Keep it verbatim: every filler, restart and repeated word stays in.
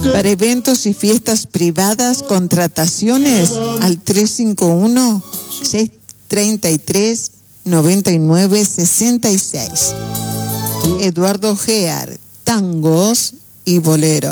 Para eventos y fiestas privadas, contrataciones al tres cinco uno, seis tres tres, nueve nueve seis seis. Eduardo Gear, tangos y boleros.